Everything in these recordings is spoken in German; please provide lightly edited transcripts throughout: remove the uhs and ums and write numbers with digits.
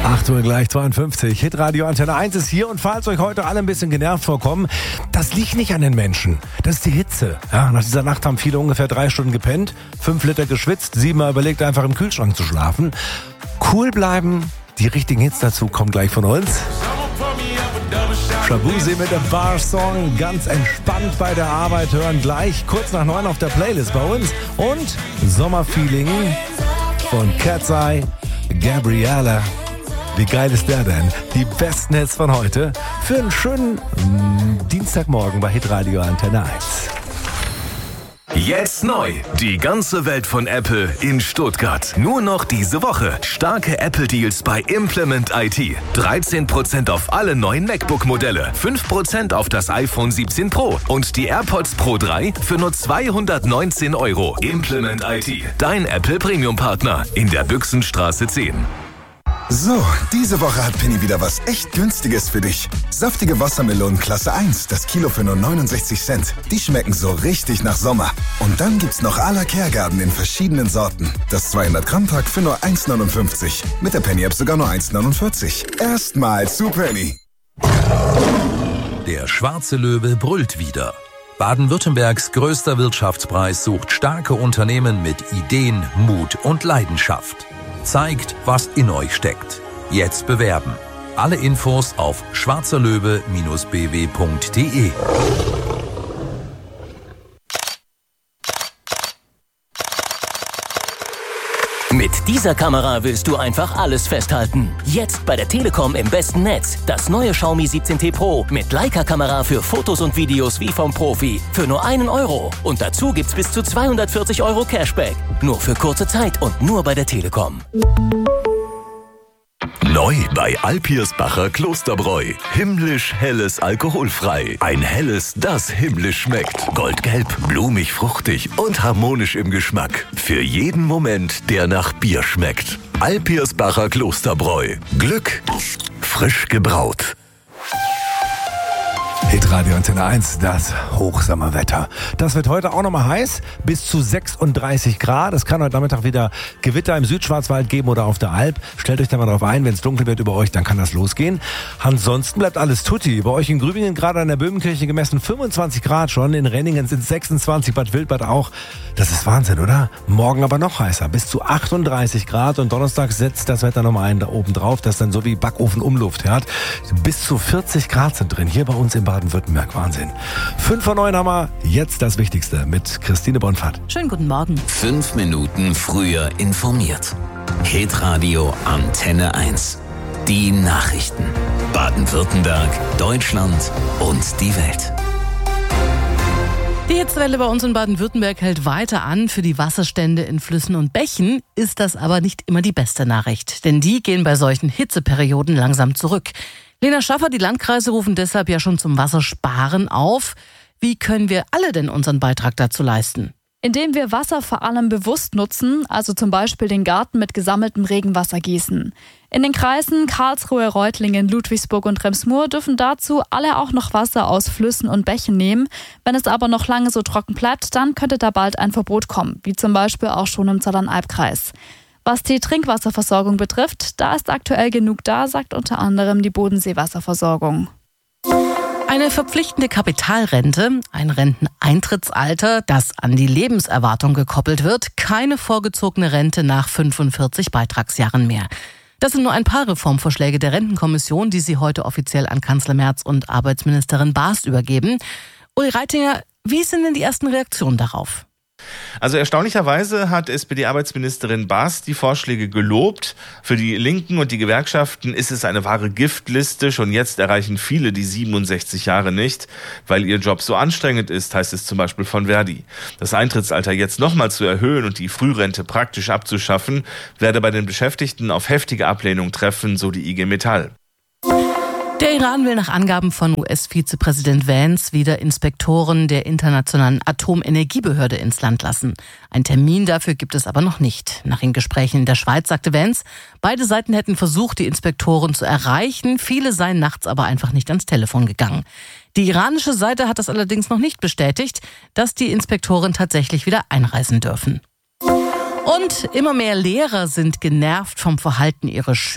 8 Uhr gleich 52. Hitradio Antenne 1 ist hier und falls euch heute alle ein bisschen genervt vorkommen, das liegt nicht an den Menschen. Das ist die Hitze. Ja, nach dieser Nacht haben viele ungefähr 3 Stunden gepennt, 5 Liter geschwitzt, 7-mal überlegt, einfach im Kühlschrank zu schlafen. Cool bleiben, die richtigen Hits dazu kommen gleich von uns. Shabuzi mit dem Bar-Song, ganz entspannt bei der Arbeit hören, gleich kurz nach 9 auf der Playlist bei uns. Und Sommerfeeling von Cat's Eye, Gabriella. Wie geil ist der denn? Die besten Hits von heute für einen schönen Dienstagmorgen bei Hitradio Antenne 1. Jetzt neu. Die ganze Welt von Apple in Stuttgart. Nur noch diese Woche. Starke Apple-Deals bei Implement IT. 13% auf alle neuen MacBook-Modelle. 5% auf das iPhone 17 Pro. Und die AirPods Pro 3 für nur 219 €. Implement IT. Dein Apple-Premium-Partner in der Büchsenstraße 10. So, diese Woche hat Penny wieder was echt Günstiges für dich. Saftige Wassermelonen Klasse 1, das Kilo für nur 69 Cent. Die schmecken so richtig nach Sommer. Und dann gibt's noch à la Kergarten in verschiedenen Sorten. Das 200-Gramm-Pack für nur 1,59. Mit der Penny-App sogar nur 1,49. Erstmal zu Penny. Der schwarze Löwe brüllt wieder. Baden-Württembergs größter Wirtschaftspreis sucht starke Unternehmen mit Ideen, Mut und Leidenschaft. Zeigt, was in euch steckt. Jetzt bewerben. Alle Infos auf schwarzerlöwe-bw.de. Mit dieser Kamera willst du einfach alles festhalten. Jetzt bei der Telekom im besten Netz. Das neue Xiaomi 17T Pro mit Leica-Kamera für Fotos und Videos wie vom Profi. Für nur €1. Und dazu gibt's bis zu 240 € Cashback. Nur für kurze Zeit und nur bei der Telekom. Neu bei Alpirsbacher Klosterbräu. Himmlisch helles alkoholfrei. Ein helles, das himmlisch schmeckt. Goldgelb, blumig, fruchtig und harmonisch im Geschmack. Für jeden Moment, der nach Bier schmeckt. Alpirsbacher Klosterbräu. Glück, frisch gebraut. Hitradio Antenne 1, das Hochsommerwetter. Das wird heute auch nochmal heiß, bis zu 36 Grad. Es kann heute Nachmittag wieder Gewitter im Südschwarzwald geben oder auf der Alp. Stellt euch da mal drauf ein, wenn es dunkel wird über euch, dann kann das losgehen. Ansonsten bleibt alles tutti. Bei euch in Grübingen gerade an der Böhmenkirche gemessen 25 Grad schon. In Renningen sind 26, Bad Wildbad auch. Das ist Wahnsinn, oder? Morgen aber noch heißer, bis zu 38 Grad. Und Donnerstag setzt das Wetter nochmal einen da oben drauf, das dann so wie Backofen-Umluft hat. Bis zu 40 Grad sind drin, hier bei uns in Baden-Württemberg. Wahnsinn. 5 vor 9 haben wir. Jetzt das Wichtigste mit Christine Bonfat. Schönen guten Morgen. 5 Minuten früher informiert. Hitradio Antenne 1. Die Nachrichten. Baden-Württemberg, Deutschland und die Welt. Die Hitzewelle bei uns in Baden-Württemberg hält weiter an. Für die Wasserstände in Flüssen und Bächen ist das aber nicht immer die beste Nachricht. Denn die gehen bei solchen Hitzeperioden langsam zurück. Lena Schaffer, die Landkreise rufen deshalb ja schon zum Wassersparen auf. Wie können wir alle denn unseren Beitrag dazu leisten? Indem wir Wasser vor allem bewusst nutzen, also zum Beispiel den Garten mit gesammeltem Regenwasser gießen. In den Kreisen Karlsruhe, Reutlingen, Ludwigsburg und Rems-Murr dürfen dazu alle auch noch Wasser aus Flüssen und Bächen nehmen. Wenn es aber noch lange so trocken bleibt, dann könnte da bald ein Verbot kommen, wie zum Beispiel auch schon im Zollernalbkreis. Was die Trinkwasserversorgung betrifft, da ist aktuell genug da, sagt unter anderem die Bodenseewasserversorgung. Eine verpflichtende Kapitalrente, ein Renteneintrittsalter, das an die Lebenserwartung gekoppelt wird, keine vorgezogene Rente nach 45 Beitragsjahren mehr. Das sind nur ein paar Reformvorschläge der Rentenkommission, die sie heute offiziell an Kanzler Merz und Arbeitsministerin Baas übergeben. Uli Reitinger, wie sind denn die ersten Reaktionen darauf? Also erstaunlicherweise hat SPD-Arbeitsministerin Baas die Vorschläge gelobt. Für die Linken und die Gewerkschaften ist es eine wahre Giftliste. Schon jetzt erreichen viele die 67 Jahre nicht, weil ihr Job so anstrengend ist, heißt es zum Beispiel von Verdi. Das Eintrittsalter jetzt nochmal zu erhöhen und die Frührente praktisch abzuschaffen, werde bei den Beschäftigten auf heftige Ablehnung treffen, so die IG Metall. Der Iran will nach Angaben von US-Vizepräsident Vance wieder Inspektoren der Internationalen Atomenergiebehörde ins Land lassen. Ein Termin dafür gibt es aber noch nicht. Nach den Gesprächen in der Schweiz sagte Vance, beide Seiten hätten versucht, die Inspektoren zu erreichen. Viele seien nachts aber einfach nicht ans Telefon gegangen. Die iranische Seite hat das allerdings noch nicht bestätigt, dass die Inspektoren tatsächlich wieder einreisen dürfen. Und immer mehr Lehrer sind genervt vom Verhalten ihrer Schüler.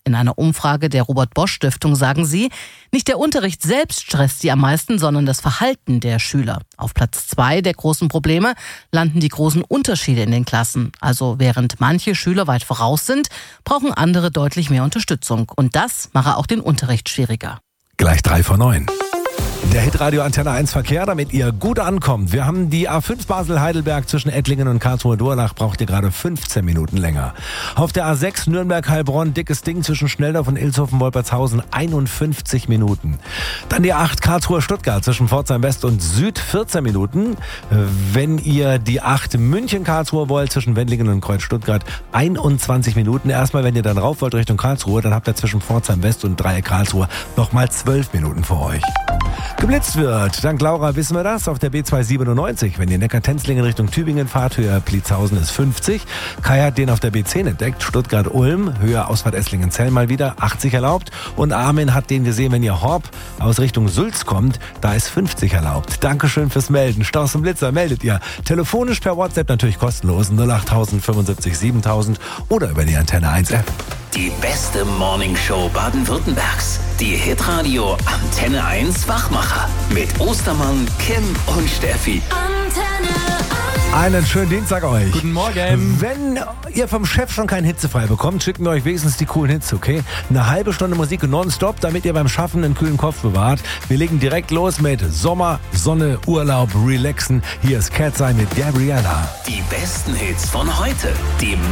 In einer Umfrage der Robert-Bosch-Stiftung sagen sie, nicht der Unterricht selbst stresst sie am meisten, sondern das Verhalten der Schüler. Auf Platz 2 der großen Probleme landen die großen Unterschiede in den Klassen. Also während manche Schüler weit voraus sind, brauchen andere deutlich mehr Unterstützung. Und das mache auch den Unterricht schwieriger. Gleich 3 vor 9. Der Hitradio Antenne 1 Verkehr, damit ihr gut ankommt. Wir haben die A5 Basel-Heidelberg zwischen Ettlingen und Karlsruhe-Durlach, braucht ihr gerade 15 Minuten länger. Auf der A6 Nürnberg-Heilbronn, dickes Ding zwischen Schnelldorf und Ilshofen-Wolpertshausen, 51 Minuten. Dann die A8 Karlsruhe-Stuttgart zwischen Pforzheim West und Süd, 14 Minuten. Wenn ihr die 8 München-Karlsruhe wollt, zwischen Wendlingen und Kreuz-Stuttgart, 21 Minuten. Erstmal, wenn ihr dann rauf wollt Richtung Karlsruhe, dann habt ihr zwischen Pforzheim West und Dreieck Karlsruhe nochmal 12 Minuten für euch. Geblitzt wird. Dank Laura wissen wir das. Auf der B297, wenn ihr Neckar-Tenzlingen Richtung Tübingen fahrt, Höhe Pliezhausen ist 50. Kai hat den auf der B10 entdeckt. Stuttgart-Ulm, Höhe Ausfahrt Esslingen-Zell mal wieder, 80 erlaubt. Und Armin hat den gesehen, wenn ihr Horb aus Richtung Sulz kommt, da ist 50 erlaubt. Dankeschön fürs Melden. Staus und Blitzer meldet ihr. Telefonisch per WhatsApp natürlich kostenlos 08000 75 7000 oder über die Antenne 1 App. Die beste Morningshow Baden-Württembergs. Die Hitradio Antenne 1 Wachmacher. Mit Ostermann, Kim und Steffi. Antenne 1. Einen schönen Dienstag euch. Guten Morgen. Wenn ihr vom Chef schon keinen hitzefrei bekommt, schicken wir euch wenigstens die coolen Hits, okay? Eine halbe Stunde Musik nonstop, damit ihr beim Schaffen einen kühlen Kopf bewahrt. Wir legen direkt los mit Sommer, Sonne, Urlaub, Relaxen. Hier ist Cat's Eye mit Gabriella. Die besten Hits von heute. Die